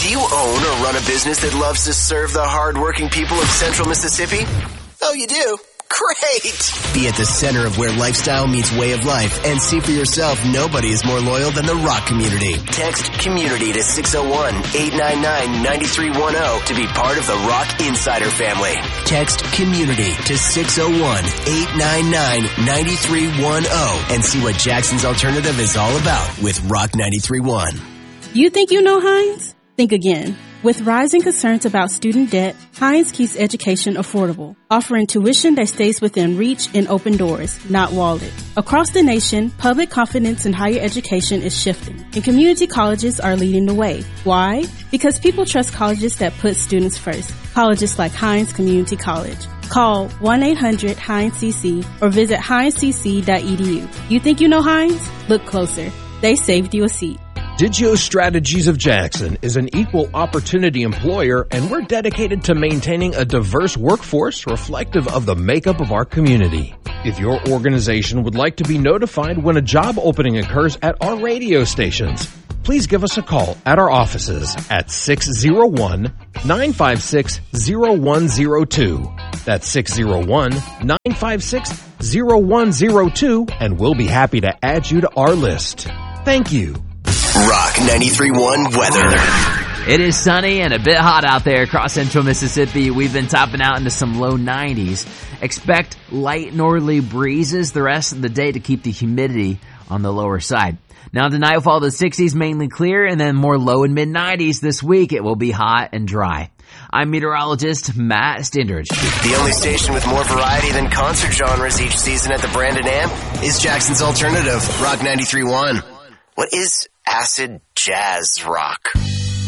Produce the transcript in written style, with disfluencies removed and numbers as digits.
Do you own or run a business that loves to serve the hardworking people of Central Mississippi? Oh, you do? Great! Be at the center of where lifestyle meets way of life and see for yourself nobody is more loyal than the Rock community. Text community to 601-899-9310 to be part of the Rock Insider family. Text community to 601-899-9310 and see what Jackson's Alternative is all about with Rock 93.1. You think you know Heinz? Think again. With rising concerns about student debt, Heinz keeps education affordable, offering tuition that stays within reach and open doors, not walled. Across the nation, public confidence in higher education is shifting, and community colleges are leading the way. Why? Because people trust colleges that put students first. Colleges like Heinz Community College. Call 1-800-HEINZ-CC or visit heinzcc.edu. You think you know Heinz? Look closer. They saved you a seat. Digio Strategies of Jackson is an equal opportunity employer, and we're dedicated to maintaining a diverse workforce reflective of the makeup of our community. If your organization would like to be notified when a job opening occurs at our radio stations, please give us a call at our offices at 601-956-0102. That's 601-956-0102, and we'll be happy to add you to our list. Thank you. Rock 93.1 weather. It is sunny and a bit hot out there across central Mississippi. We've been topping out into some low 90s. Expect light northerly breezes the rest of the day to keep the humidity on the lower side. Now tonight will fall to the 60s, mainly clear, and then more low and mid 90s this week. It will be hot and dry. I'm meteorologist Matt Stindridge. The only station with more variety than concert genres each season at the Brandon Amp is Jackson's Alternative, Rock 93.1. What is acid jazz rock?